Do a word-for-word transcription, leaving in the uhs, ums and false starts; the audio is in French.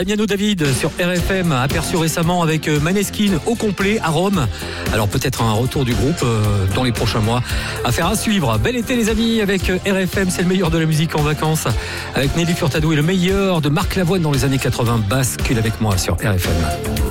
Damiano David sur R F M, aperçu récemment avec Maneskin au complet à Rome. Alors peut-être un retour du groupe euh, dans les prochains mois. Affaire à suivre. Bel été les amis avec R F M, c'est le meilleur de la musique en vacances. Avec Nelly Furtado et le meilleur de Marc Lavoine dans les années quatre-vingts. Bascule avec moi sur R F M.